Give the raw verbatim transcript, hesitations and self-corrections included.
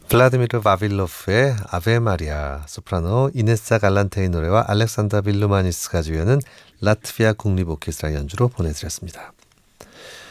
블라디미르 바빌로프의 아베 마리아, 소프라노 이네사 갈란테의 노래와 알렉산더 빌루마니스가 주연은 라트비아 국립오케스트라 연주로 보내드렸습니다.